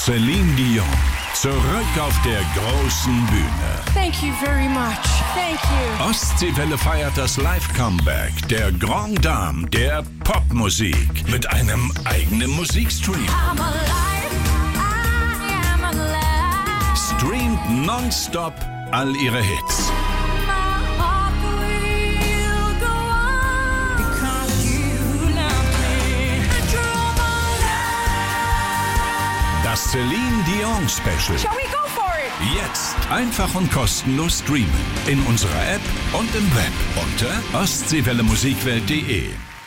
Celine Dion. Zurück auf der großen Bühne. Thank you very much. Thank you. Ostseewelle feiert das Live-Comeback der Grande Dame der Popmusik mit einem eigenen Musikstream. I'm alive. I am alive. Streamt nonstop all ihre Hits. My heart will go on. Because you love me. Through my life. Das Celine Dion Special. Shall we go for it? Jetzt einfach und kostenlos streamen. In unserer App und im Web unter ostseewellemusikwelt.de.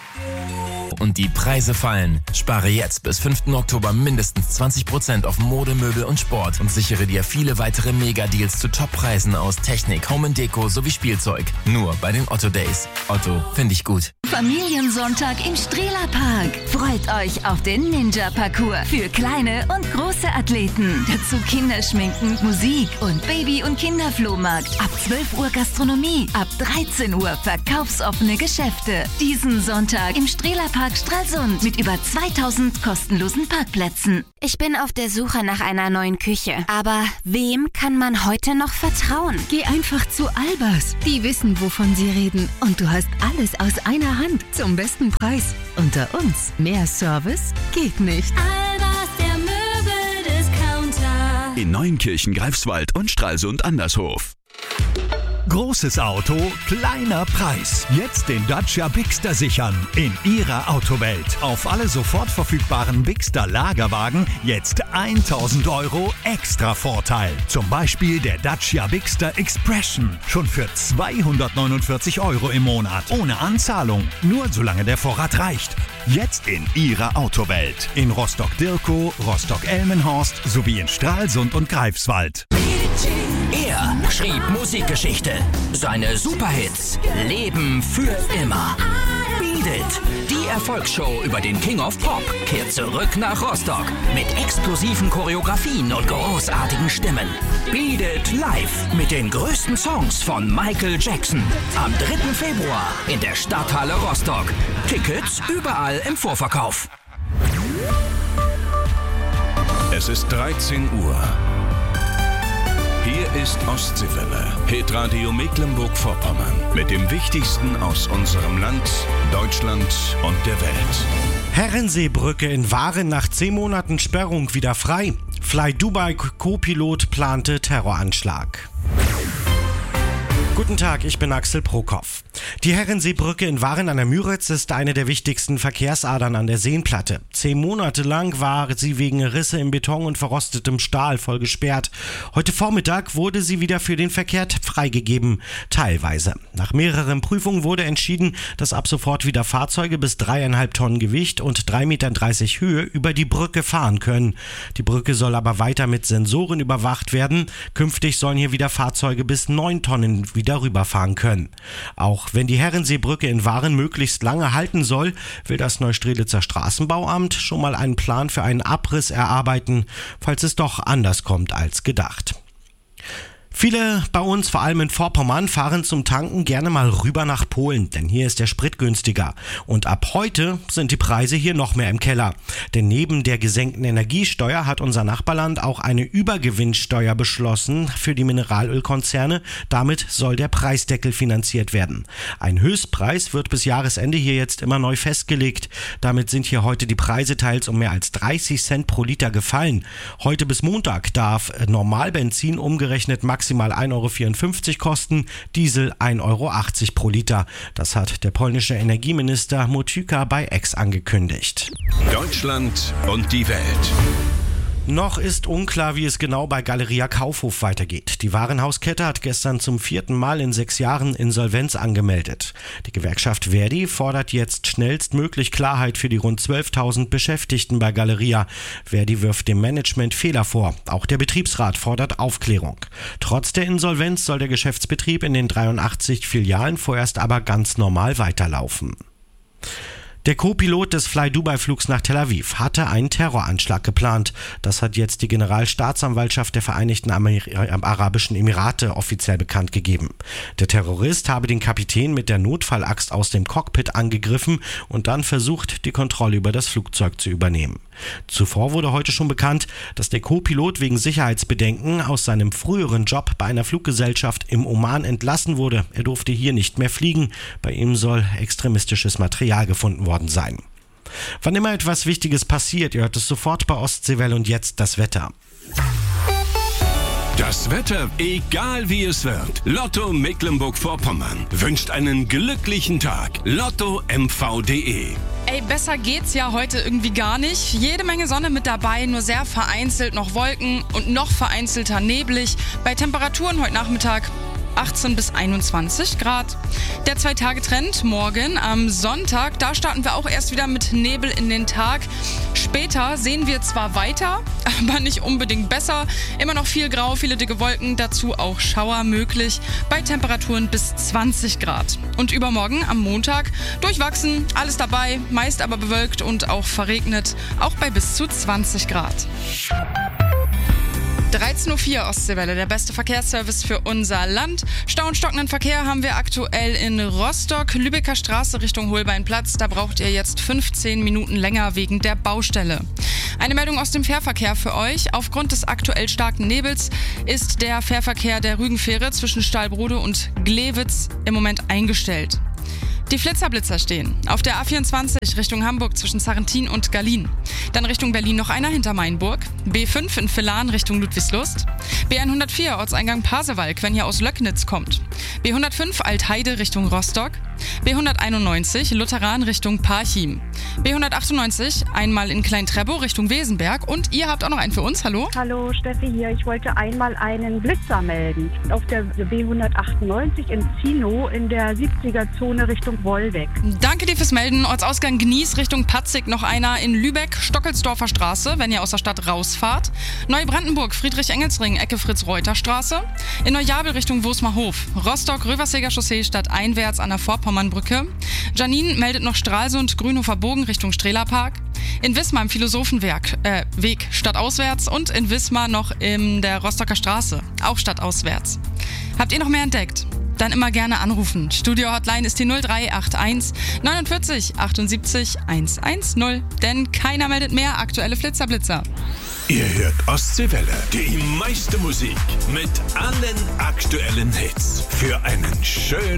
Und die Preise fallen. Spare jetzt bis 5. Oktober mindestens 20% auf Mode, Möbel und Sport und sichere dir viele weitere Mega-Deals zu Top-Preisen aus Technik, Home & Deko sowie Spielzeug. Nur bei den Otto Days. Otto, finde ich gut. Familiensonntag im Strehler Park. Freut euch auf den Ninja-Parcours für kleine und große Athleten. Dazu Kinderschminken, Musik und Baby- und Kinderflohmarkt. Ab 12 Uhr Gastronomie, ab 13 Uhr verkaufsoffene Geschäfte. Diesen Sonntag im Strehler Park Stralsund mit über 2000 kostenlosen Parkplätzen. Ich bin auf der Suche nach einer neuen Küche. Aber wem kann man heute noch vertrauen? Geh einfach zu Albers. Die wissen, wovon sie reden. Und du hast alles aus einer Hand zum besten Preis. Unter uns. Mehr Service geht nicht. Albers, der Möbeldiscounter. In Neuenkirchen, Greifswald und Stralsund Andershof. Großes Auto, kleiner Preis. Jetzt den Dacia Bigster sichern in Ihrer Autowelt. Auf alle sofort verfügbaren Bigster Lagerwagen jetzt 1.000 € extra Vorteil. Zum Beispiel der Dacia Bigster Expression. Schon für 249 € im Monat. Ohne Anzahlung. Nur solange der Vorrat reicht. Jetzt in Ihrer Autowelt. In Rostock-Dirkow, Rostock-Elmenhorst sowie in Stralsund und Greifswald. Er schrieb Musikgeschichte. Seine Superhits leben für immer. Beat It, die Erfolgsshow über den King of Pop, kehrt zurück nach Rostock mit explosiven Choreografien und großartigen Stimmen. Beat It live mit den größten Songs von Michael Jackson. Am 3. Februar in der Stadthalle Rostock. Tickets überall im Vorverkauf. Es ist 13 Uhr. Hier ist Ostseewelle, Hitradio Mecklenburg-Vorpommern mit dem Wichtigsten aus unserem Land, Deutschland und der Welt. Herrenseebrücke in Waren nach 10 Monaten Sperrung wieder frei. Fly Dubai Co-Pilot plante Terroranschlag. Guten Tag, ich bin Axel Prokop. Die Herrenseebrücke in Waren an der Müritz ist eine der wichtigsten Verkehrsadern an der Seenplatte. 10 Monate lang war sie wegen Risse im Beton und verrostetem Stahl voll gesperrt. Heute Vormittag wurde sie wieder für den Verkehr freigegeben, teilweise. Nach mehreren Prüfungen wurde entschieden, dass ab sofort wieder Fahrzeuge bis 3,5 Tonnen Gewicht und 3,30 Meter Höhe über die Brücke fahren können. Die Brücke soll aber weiter mit Sensoren überwacht werden. Künftig sollen hier wieder Fahrzeuge bis 9 Tonnen wieder rüberfahren können. Auch wenn die Herrenseebrücke in Waren möglichst lange halten soll, will das Neustrelitzer Straßenbauamt schon mal einen Plan für einen Abriss erarbeiten, falls es doch anders kommt als gedacht. Viele bei uns, vor allem in Vorpommern, fahren zum Tanken gerne mal rüber nach Polen, denn hier ist der Sprit günstiger. Und ab heute sind die Preise hier noch mehr im Keller. Denn neben der gesenkten Energiesteuer hat unser Nachbarland auch eine Übergewinnsteuer beschlossen für die Mineralölkonzerne. Damit soll der Preisdeckel finanziert werden. Ein Höchstpreis wird bis Jahresende hier jetzt immer neu festgelegt. Damit sind hier heute die Preise teils um mehr als 30 Cent pro Liter gefallen. Heute bis Montag darf Normalbenzin umgerechnet maximal 1,54 € kosten, Diesel 1,80 € pro Liter. Das hat der polnische Energieminister Motyka bei X angekündigt. Deutschland und die Welt. Noch ist unklar, wie es genau bei Galeria Kaufhof weitergeht. Die Warenhauskette hat gestern zum 4. Mal in 6 Jahren Insolvenz angemeldet. Die Gewerkschaft Verdi fordert jetzt schnellstmöglich Klarheit für die rund 12.000 Beschäftigten bei Galeria. Verdi wirft dem Management Fehler vor. Auch der Betriebsrat fordert Aufklärung. Trotz der Insolvenz soll der Geschäftsbetrieb in den 83 Filialen vorerst aber ganz normal weiterlaufen. Der Co-Pilot des Fly-Dubai-Flugs nach Tel Aviv hatte einen Terroranschlag geplant. Das hat jetzt die Generalstaatsanwaltschaft der Vereinigten Arabischen Emirate offiziell bekannt gegeben. Der Terrorist habe den Kapitän mit der Notfallaxt aus dem Cockpit angegriffen und dann versucht, die Kontrolle über das Flugzeug zu übernehmen. Zuvor wurde heute schon bekannt, dass der Co-Pilot wegen Sicherheitsbedenken aus seinem früheren Job bei einer Fluggesellschaft im Oman entlassen wurde. Er durfte hier nicht mehr fliegen. Bei ihm soll extremistisches Material gefunden worden sein. Wann immer etwas Wichtiges passiert, ihr hört es sofort bei Ostseewelle und jetzt das Wetter. Das Wetter, egal wie es wird. Lotto Mecklenburg-Vorpommern wünscht einen glücklichen Tag. LottoMV.de. Ey, besser geht's ja heute irgendwie gar nicht. Jede Menge Sonne mit dabei, nur sehr vereinzelt noch Wolken und noch vereinzelter neblig. Bei Temperaturen heute Nachmittag 18 bis 21 Grad. Der 2-Tage-Trend morgen am Sonntag, da starten wir auch erst wieder mit Nebel in den Tag. Später sehen wir zwar weiter, aber nicht unbedingt besser. Immer noch viel Grau, viele dicke Wolken, dazu auch Schauer möglich bei Temperaturen bis 20 Grad. Und übermorgen am Montag durchwachsen, alles dabei, meist aber bewölkt und auch verregnet, auch bei bis zu 20 Grad. 13.04 Uhr Ostseewelle, der beste Verkehrsservice für unser Land. Stau und stockenden Verkehr haben wir aktuell in Rostock, Lübecker Straße Richtung Holbeinplatz. Da braucht ihr jetzt 15 Minuten länger wegen der Baustelle. Eine Meldung aus dem Fährverkehr für euch. Aufgrund des aktuell starken Nebels ist der Fährverkehr der Rügenfähre zwischen Stahlbrode und Glewitz im Moment eingestellt. Die Flitzerblitzer stehen auf der A24 Richtung Hamburg zwischen Sarrentin und Gallien. Dann Richtung Berlin noch einer hinter Mainburg. B5 in Villan Richtung Ludwigslust. B104 Ortseingang Pasewalk, wenn ihr aus Löcknitz kommt. B105 Altheide Richtung Rostock. B191 Lutheran Richtung Parchim. B198 einmal in Klein-Treptow Richtung Wesenberg. Und ihr habt auch noch einen für uns. Hallo? Hallo, Steffi hier. Ich wollte einmal einen Blitzer melden. Auf der B198 in Zino in der 70er-Zone Richtung Wolbeck. Danke dir fürs Melden. Ortsausgang Gnies Richtung Patzig noch einer in Lübeck, Stockelsdorfer Straße, wenn ihr aus der Stadt rausfahrt. Neubrandenburg, Friedrich-Engelsring, Ecke Fritz-Reuter-Straße. In Neujabel Richtung Wosmerhof. Rostock, Röversäger Chaussee stadteinwärts an der Vorpommernbrücke. Janine meldet noch Stralsund, Grünhofer Bogen Richtung Strehlerpark. In Wismar im Philosophenweg stadtauswärts und in Wismar noch in der Rostocker Straße, auch stadtauswärts. Habt ihr noch mehr entdeckt? Dann immer gerne anrufen. Studio-Hotline ist die 0381 49 78 110. Denn keiner meldet mehr aktuelle Flitzerblitzer. Ihr hört Ostseewelle, die meiste Musik mit allen aktuellen Hits für einen schönen